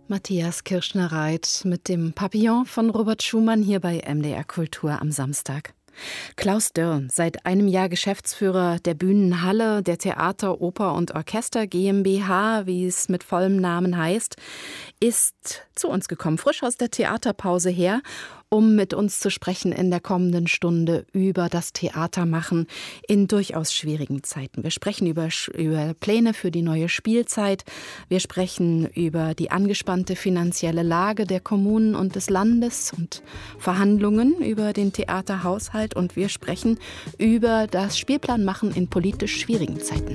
Matthias Kirschner-Reit mit dem Papillon von Robert Schumann hier bei MDR Kultur am Samstag. Klaus Dürr, seit einem Jahr Geschäftsführer der Bühnenhalle der Theater, Oper und Orchester GmbH, wie es mit vollem Namen heißt, ist zu uns gekommen, frisch aus der Theaterpause her, um mit uns zu sprechen in der kommenden Stunde über das Theatermachen in durchaus schwierigen Zeiten. Wir sprechen über Pläne für die neue Spielzeit. Wir sprechen über die angespannte finanzielle Lage der Kommunen und des Landes und Verhandlungen über den Theaterhaushalt. Und wir sprechen über das Spielplanmachen in politisch schwierigen Zeiten.